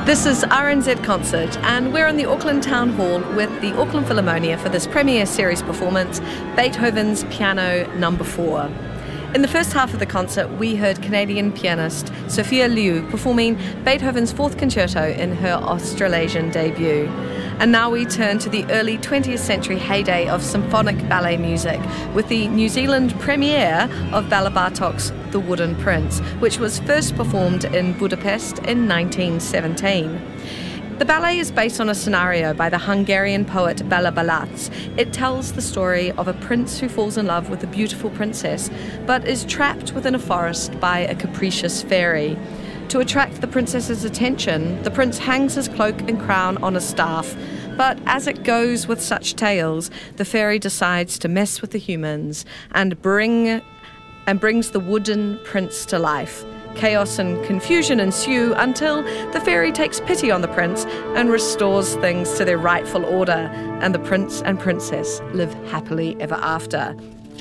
This is RNZ Concert, and we're in the Auckland Town Hall with the Auckland Philharmonia for this premiere series performance, Beethoven's Piano No. 4. In the first half of the concert, we heard Canadian pianist Sophia Liu performing Beethoven's Fourth Concerto in her Australasian debut. And now we turn to the early 20th century heyday of symphonic ballet music with the New Zealand premiere of Bela Bartok's The Wooden Prince, which was first performed in Budapest in 1917. The ballet is based on a scenario by the Hungarian poet Bela Balázs. It tells the story of a prince who falls in love with a beautiful princess, but is trapped within a forest by a capricious fairy. To attract the princess's attention, the prince hangs his cloak and crown on a staff, but as it goes with such tales, the fairy decides to mess with the humans and brings the wooden prince to life. Chaos and confusion ensue until the fairy takes pity on the prince and restores things to their rightful order, and the prince and princess live happily ever after.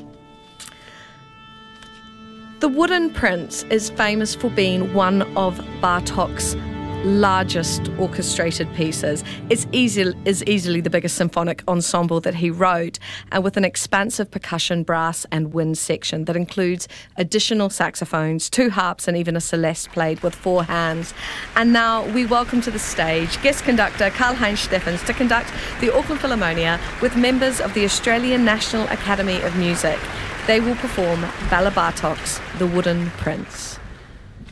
The Wooden Prince is famous for being one of Bartok's largest orchestrated pieces. It is easily the biggest symphonic ensemble that he wrote, and with an expansive percussion, brass and wind section that includes additional saxophones, 2 harps and even a celeste played with 4 hands. And now we welcome to the stage guest conductor Karl-Heinz Steffens to conduct the Auckland Philharmonia with members of the Australian National Academy of Music. They will perform Bela Bartok's The Wooden Prince.